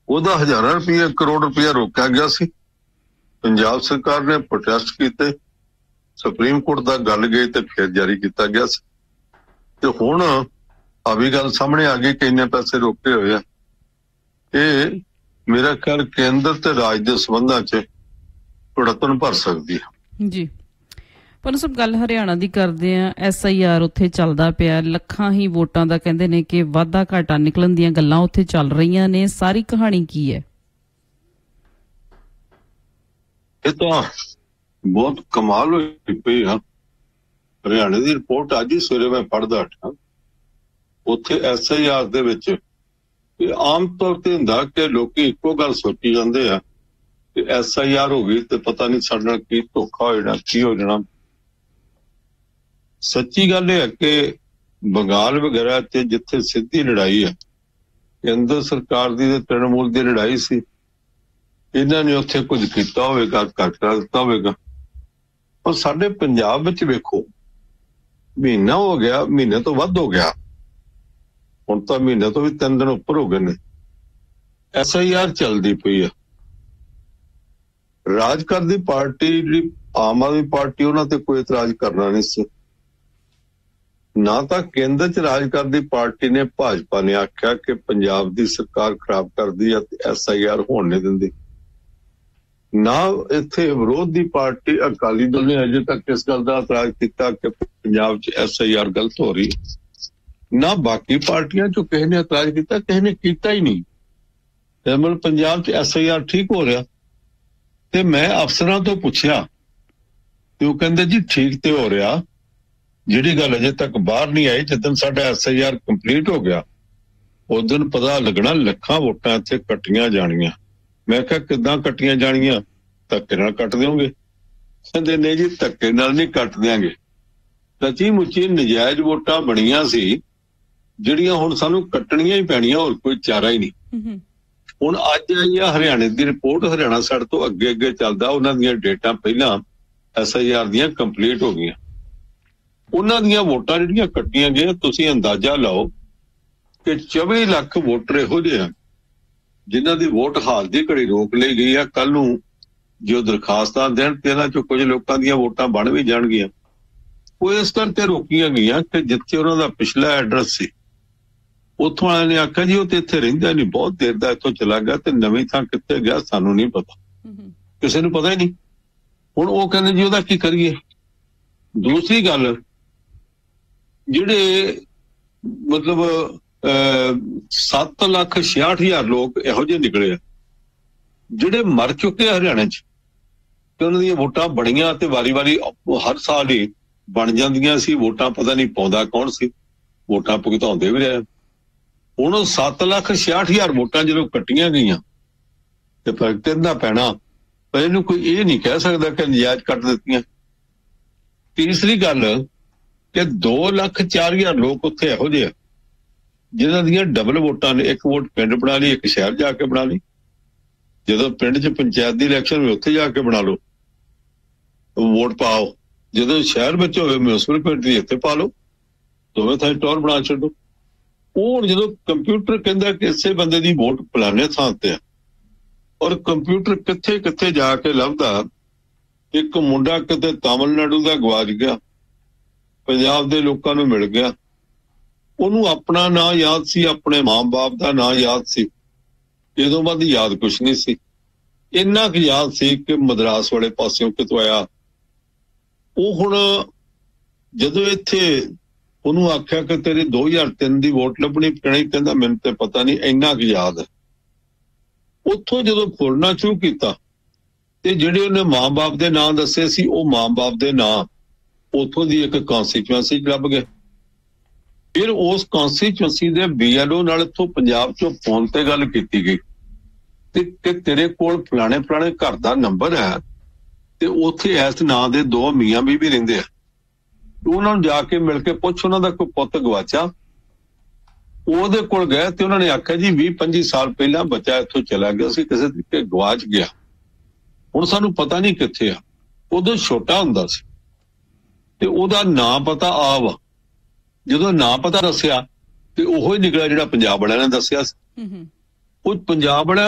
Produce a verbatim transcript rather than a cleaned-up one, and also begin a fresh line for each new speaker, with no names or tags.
ਉਹਦਾ ਹਜ਼ਾਰਾਂ ਰੁਪਏ ਕਰੋੜ ਰੁਪਇਆ ਰੋਕਿਆ ਗਿਆ ਸੀ। ਪੰਜਾਬ ਸਰਕਾਰ ਨੇ ਪ੍ਰੋਟੈਸਟ ਕੀਤੇ, ਸੁਪਰੀਮ ਕੋਰਟ ਦਾ ਗੱਲ ਗਈ ਤੇ ਫਿਰ ਜਾਰੀ ਕੀਤਾ ਗਿਆ ਸੀ। ਤੇ ਹੁਣ ਆ ਵੀ ਗੱਲ ਸਾਹਮਣੇ ਆ ਗਈ ਕਿ ਇੰਨੇ ਪੈਸੇ ਰੋਕੇ ਹੋਏ ਆ। ਇਹ ਮੇਰਾ ਖਿਆਲ ਕੇਂਦਰ ਤੇ ਰਾਜ ਦੇ ਸੰਬੰਧਾਂ 'ਚ ਕੁੜੱਤਣ ਭਰ ਸਕਦੀ ਹੈ
ਜੀ। ਪਰ ਸਭ ਗੱਲ ਹਰਿਆਣਾ ਦੀ ਕਰਦੇ ਆ, ਐਸ ਆਈ ਆਰ ਉੱਥੇ ਚੱਲਦਾ ਪਿਆ, ਲੱਖਾਂ ਹੀ ਵੋਟਾਂ ਦਾ ਕਹਿੰਦੇ ਨੇ ਕਿ ਵਾਧਾ ਘਾਟਾ ਨਿਕਲਣ ਦੀਆਂ ਗੱਲਾਂ ਉੱਥੇ ਚੱਲ ਰਹੀਆਂ ਨੇ। ਸਾਰੀ ਕਹਾਣੀ ਕੀ ਹੈ?
ਇਹ ਤਾਂ ਬਹੁਤ ਕਮਾਲ ਹੋਈ ਪਈ ਆ। ਹਰਿਆਣੇ ਦੀ ਰਿਪੋਰਟ ਅੱਜ ਹੀ ਸਵੇਰੇ ਮੈਂ ਪੜ੍ਹਦਾ ਹਟਾ। ਉੱਥੇ ਐਸ ਆਈ ਆਰ ਦੇ ਵਿੱਚ ਇਹ ਆਮ ਤੌਰ ਤੇ ਹੁੰਦਾ ਕਿ ਲੋਕੀ ਇੱਕੋ ਗੱਲ ਸੋਚੀ ਜਾਂਦੇ ਆ ਕਿ ਐਸ ਆਈ ਆਰ ਹੋ ਗਈ ਤੇ ਪਤਾ ਨਹੀਂ ਸਾਡੇ ਨਾਲ ਕੀ ਧੋਖਾ ਹੋ ਜਾਣਾ, ਕੀ ਹੋ ਜਾਣਾ। ਸੱਚੀ ਗੱਲ ਇਹ ਹੈ ਕਿ ਬੰਗਾਲ ਵਗੈਰਾ ਚ ਜਿੱਥੇ ਸਿੱਧੀ ਲੜਾਈ ਹੈ, ਕੇਂਦਰ ਸਰਕਾਰ ਦੀ ਤੇ ਤ੍ਰਿਣਮੂਲ ਦੀ ਲੜਾਈ ਸੀ, ਇਹਨਾਂ ਨੇ ਉੱਥੇ ਕੁਝ ਕੀਤਾ ਹੋਵੇਗਾ, ਘੱਟ ਦਿੱਤਾ ਹੋਵੇਗਾ। ਪਰ ਸਾਡੇ ਪੰਜਾਬ ਵਿੱਚ ਵੇਖੋ, ਮਹੀਨਾ ਹੋ ਗਿਆ, ਮਹੀਨੇ ਤੋਂ ਵੱਧ ਹੋ ਗਿਆ, ਹੁਣ ਤਾਂ ਮਹੀਨੇ ਤੋਂ ਵੀ ਤਿੰਨ ਦਿਨ ਉੱਪਰ ਹੋ ਗਏ ਨੇ, ਐਸ ਆਈ ਆਰ ਚੱਲਦੀ ਪਈ ਆ। ਰਾਜ ਕਰਦੀ ਪਾਰਟੀ ਜਿਹੜੀ ਆਮ ਆਦਮੀ ਪਾਰਟੀ, ਉਹਨਾਂ ਤੇ ਕੋਈ ਇਤਰਾਜ਼ ਕਰਨਾ ਨਹੀਂ ਸੀ। ਨਾ ਤਾਂ ਕੇਂਦਰ 'ਚ ਰਾਜ ਕਰਦੀ ਪਾਰਟੀ ਨੇ, ਭਾਜਪਾ ਨੇ ਆਖਿਆ ਕਿ ਪੰਜਾਬ ਦੀ ਸਰਕਾਰ ਖਰਾਬ ਕਰਦੀ ਆ ਤੇ ਐਸ ਆਈ ਆਰ ਹੋਣ ਨਹੀਂ ਦਿੰਦੀ। ਨਾ ਇੱਥੇ ਵਿਰੋਧ ਦੀ ਪਾਰਟੀ ਅਕਾਲੀ ਦਲ ਨੇ ਅਜੇ ਤੱਕ ਇਸ ਗੱਲ ਦਾ ਇਤਰਾਜ਼ ਕੀਤਾ ਕਿ ਪੰਜਾਬ 'ਚ ਐਸ ਆਈ ਆਰ ਗਲਤ ਹੋ ਰਹੀ। ਨਾ ਬਾਕੀ ਪਾਰਟੀਆਂ 'ਚੋਂ ਕਿਸੇ ਨੇ ਇਤਰਾਜ਼ ਕੀਤਾ, ਕਿਸੇ ਨੇ ਕੀਤਾ ਹੀ ਨਹੀਂ। ਮਤਲਬ ਪੰਜਾਬ 'ਚ ਐਸ ਆਈ ਆਰ ਠੀਕ ਹੋ ਰਿਹਾ। ਤੇ ਮੈਂ ਅਫਸਰਾਂ ਤੋਂ ਪੁੱਛਿਆ ਤੇ ਉਹ ਕਹਿੰਦੇ ਜੀ ਠੀਕ ਤੇ ਹੋ ਰਿਹਾ, ਜਿਹੜੀ ਗੱਲ ਅਜੇ ਤੱਕ ਬਾਹਰ ਨਹੀਂ ਆਈ। ਜਦੋਂ ਸਾਡਾ ਐਸ ਆਈ ਆਰ ਕੰਪਲੀਟ ਹੋ ਗਿਆ ਉਸ ਦਿਨ ਪਤਾ ਲੱਗਣਾ ਲੱਖਾਂ ਵੋਟਾਂ ਇੱਥੇ ਕੱਟੀਆਂ ਜਾਣੀਆਂ। ਮੈਂ ਕਿਹਾ ਕਿੱਦਾਂ ਕੱਟੀਆਂ ਜਾਣੀਆਂ? ਧੱਕੇ ਨਾਲ ਕੱਟ ਦਿਓਗੇ? ਕਹਿੰਦੇ ਨਹੀਂ ਜੀ, ਧੱਕੇ ਨਾਲ ਨਹੀਂ ਕੱਟ ਦਿਆਂਗੇ। ਸੱਚੀ ਮੁੱਚੀ ਨਜਾਇਜ਼ ਵੋਟਾਂ ਬਣੀਆਂ ਸੀ ਜਿਹੜੀਆਂ ਹੁਣ ਸਾਨੂੰ ਕੱਟਣੀਆਂ ਹੀ ਪੈਣੀਆਂ, ਹੋਰ ਕੋਈ ਚਾਰਾ ਹੀ ਨਹੀਂ। ਹੁਣ ਅੱਜ ਆਈ ਆ ਹਰਿਆਣੇ ਦੀ ਰਿਪੋਰਟ, ਹਰਿਆਣਾ ਸਾਡੇ ਤੋਂ ਅੱਗੇ ਅੱਗੇ ਚੱਲਦਾ। ਉਹਨਾਂ ਦੀਆਂ ਡੇਟਾਂ ਪਹਿਲਾਂ ਐਸ ਆਈ ਆਰ ਦੀਆਂ ਕੰਪਲੀਟ ਹੋ ਗਈਆਂ। ਉਹਨਾਂ ਦੀਆਂ ਵੋਟਾਂ ਜਿਹੜੀਆਂ ਕੱਟੀਆਂ ਗਈਆਂ, ਤੁਸੀਂ ਅੰਦਾਜ਼ਾ ਲਾਓ ਕਿ ਚੌਵੀ ਲੱਖ ਵੋਟਰ ਇਹੋ ਜਿਹੇ ਆ ਜਿਨ੍ਹਾਂ ਦੀ ਵੋਟ ਹਾਲ ਦੀ ਘੜੀ ਰੋਕ ਲਈ ਗਈ ਆ। ਕੱਲ ਨੂੰ ਜੋ ਦਰਖਾਸਤਾਂ ਦੇਣ ਤੇ ਇਹਨਾਂ ਚੋਂ ਕੁਝ ਲੋਕਾਂ ਦੀਆਂ ਵੋਟਾਂ ਬਣ ਵੀ ਜਾਣਗੀਆਂ। ਉਹ ਇਸ ਕਰਕੇ ਰੋਕੀਆਂ ਗਈਆਂ ਕਿ ਜਿੱਥੇ ਉਹਨਾਂ ਦਾ ਪਿਛਲਾ ਐਡਰੈਸ ਸੀ, ਉੱਥੋਂ ਵਾਲਿਆਂ ਨੇ ਆਖਿਆ ਜੀ ਉਹ ਤੇ ਇੱਥੇ ਰਹਿੰਦਾ ਨਹੀਂ, ਬਹੁਤ ਦੇਰ ਦਾ ਇੱਥੋਂ ਚਲਾ ਗਿਆ ਤੇ ਨਵੀਂ ਥਾਂ ਕਿੱਥੇ ਗਿਆ ਸਾਨੂੰ ਨਹੀਂ ਪਤਾ, ਕਿਸੇ ਨੂੰ ਪਤਾ ਹੀ ਨਹੀਂ। ਹੁਣ ਉਹ ਕਹਿੰਦੇ ਜੀ ਉਹਦਾ ਕੀ ਕਰੀਏ? ਦੂਸਰੀ ਗੱਲ, ਜਿਹੜੇ ਮਤਲਬ ਸੱਤ ਲੱਖ ਛਿਆਹਠ ਹਜ਼ਾਰ ਲੋਕ ਇਹੋ ਜਿਹੇ ਨਿਕਲੇ ਆ ਜਿਹੜੇ ਮਰ ਚੁੱਕੇ ਹਰਿਆਣੇ 'ਚ, ਤੇ ਉਹਨਾਂ ਦੀਆਂ ਵੋਟਾਂ ਬਣੀਆਂ ਤੇ ਵਾਰੀ ਵਾਰੀ ਹਰ ਸਾਲ ਹੀ ਬਣ ਜਾਂਦੀਆਂ ਸੀ ਵੋਟਾਂ। ਪਤਾ ਨਹੀਂ ਪਾਉਂਦਾ ਕੌਣ ਸੀ, ਵੋਟਾਂ ਭੁਗਤਾਉਂਦੇ ਵੀ ਰਹੇ। ਹੁਣ ਉਹ ਸੱਤ ਲੱਖ ਛਿਆਹਠ ਹਜ਼ਾਰ ਵੋਟਾਂ ਜਦੋਂ ਕੱਟੀਆਂ ਗਈਆਂ ਤੇ ਫਰਕ ਕਿੰਨਾ ਪੈਣਾ? ਪਰ ਇਹਨੂੰ ਕੋਈ ਇਹ ਨਹੀਂ ਕਹਿ ਸਕਦਾ ਕਿ ਨਜਾਇਜ਼ ਕੱਟ ਦਿੱਤੀਆਂ। ਤੀਸਰੀ ਗੱਲ ਕਿ ਦੋ ਲੱਖ ਚਾਰ ਹਜ਼ਾਰ ਲੋਕ ਉੱਥੇ ਇਹੋ ਜਿਹੇ ਆ ਜਿਨ੍ਹਾਂ ਦੀਆਂ ਡਬਲ ਵੋਟਾਂ ਨੇ। ਇੱਕ ਵੋਟ ਪਿੰਡ ਬਣਾ ਲਈ, ਇੱਕ ਸ਼ਹਿਰ ਜਾ ਕੇ ਬਣਾ ਲਈ। ਜਦੋਂ ਪਿੰਡ 'ਚ ਪੰਚਾਇਤ ਦੀ ਇਲੈਕਸ਼ਨ ਹੋਵੇ ਉੱਥੇ ਜਾ ਕੇ ਬਣਾ ਲਓ, ਵੋਟ ਪਾਓ। ਜਦੋਂ ਸ਼ਹਿਰ ਵਿੱਚ ਹੋਵੇ ਮਿਊਨਿਸਪਲ ਪਿੰਡ ਦੀ, ਇੱਥੇ ਪਾ ਲਓ। ਦੋਵੇਂ ਥਾਂ ਟੌਰ ਬਣਾ ਛੱਡੋ। ਉਹ ਜਦੋਂ ਕੰਪਿਊਟਰ ਕਹਿੰਦਾ ਕਿ ਇਸੇ ਬੰਦੇ ਦੀ ਵੋਟ ਫਲਾਣੇ ਥਾਂ ਤੇ ਆ, ਔਰ ਕੰਪਿਊਟਰ ਕਿੱਥੇ ਕਿੱਥੇ ਜਾ ਕੇ ਲੱਭਦਾ। ਇੱਕ ਮੁੰਡਾ ਕਿਤੇ ਤਾਮਿਲਨਾਡੂ ਦਾ ਗਵਾਚ ਗਿਆ, ਪੰਜਾਬ ਦੇ ਲੋਕਾਂ ਨੂੰ ਮਿਲ ਗਿਆ। ਉਹਨੂੰ ਆਪਣਾ ਨਾਂ ਯਾਦ ਸੀ, ਆਪਣੇ ਮਾਂ-ਬਾਪ ਦਾ ਨਾਂ ਯਾਦ ਸੀ, ਇਹਦੋਂ ਬਾਅਦ ਯਾਦ ਕੁਛ ਨਹੀਂ ਸੀ। ਇੰਨਾ ਕੁ ਯਾਦ ਸੀ ਕਿ ਮਦਰਾਸ ਵਾਲੇ ਪਾਸਿਓਂ ਕਿਤੋਂ ਆਇਆ। ਉਹ ਹੁਣ ਜਦੋਂ ਇੱਥੇ ਉਹਨੂੰ ਆਖਿਆ ਕਿ ਤੇਰੀ ਦੋ ਹਜ਼ਾਰ ਤਿੰਨ ਦੀ ਵੋਟ ਲੱਭਣੀ ਪੈਣੀ, ਕਹਿੰਦਾ ਮੈਨੂੰ ਤੇ ਪਤਾ ਨਹੀਂ, ਇੰਨਾ ਕੁ ਯਾਦ ਹੈ। ਉੱਥੋਂ ਜਦੋਂ ਫੁਰਨਾ ਸ਼ੁਰੂ ਕੀਤਾ ਤੇ ਜਿਹੜੇ ਉਹਨੇ ਮਾਂ-ਬਾਪ ਦੇ ਨਾਂ ਦੱਸੇ ਸੀ, ਉਹ ਮਾਂ-ਬਾਪ ਦੇ ਨਾਂ ਉੱਥੋਂ ਦੀ ਇੱਕ ਕੌਂਸਟੀਚੁਐਂਸੀ ਲੱਭ ਗਏ। ਫਿਰ ਉਸ ਕੌਂਸਟੀਚੁਐਂਸੀ ਦੇ ਬੀ ਐਲ ਓ ਨਾਲ ਇੱਥੋਂ ਪੰਜਾਬ ਚੋਂ ਫੋਨ ਤੇ ਗੱਲ ਕੀਤੀ ਗਈ ਤੇ ਕਿ ਤੇਰੇ ਕੋਲ ਫਲਾਣੇ ਫਲਾਣੇ ਘਰ ਦਾ ਨੰਬਰ ਹੈ ਤੇ ਉੱਥੇ ਇਸ ਨਾਂ ਦੇ ਦੋ ਮੀਆਂ ਬੀਬੀ ਰਹਿੰਦੇ ਆ। ਉਹਨਾਂ ਨੂੰ ਜਾ ਕੇ ਮਿਲ ਕੇ ਪੁੱਛ, ਉਹਨਾਂ ਦਾ ਕੋਈ ਪੁੱਤ ਗਵਾਚਾ। ਉਹਦੇ ਕੋਲ ਗਏ ਤੇ ਉਹਨਾਂ ਨੇ ਆਖਿਆ ਜੀ ਵੀਹ ਪੰਜੀ ਸਾਲ ਪਹਿਲਾਂ ਬੱਚਾ ਇੱਥੋਂ ਚਲਾ ਗਿਆ ਸੀ, ਕਿਸੇ ਤਰੀਕੇ ਗਵਾਚ ਗਿਆ, ਹੁਣ ਸਾਨੂੰ ਪਤਾ ਨਹੀਂ ਕਿੱਥੇ ਆ। ਉਦੋਂ ਛੋਟਾ ਹੁੰਦਾ ਸੀ ਤੇ ਉਹਦਾ ਨਾਂ ਪਤਾ ਆ ਵਾ। ਜਦੋਂ ਨਾਂ ਪਤਾ ਦੱਸਿਆ ਤੇ ਉਹੋ ਹੀ ਨਿਕਲਿਆ ਜਿਹੜਾ ਪੰਜਾਬ ਵਾਲਿਆਂ ਨੇ ਦੱਸਿਆ ਸੀ। ਉਹ ਪੰਜਾਬ ਵਾਲਿਆਂ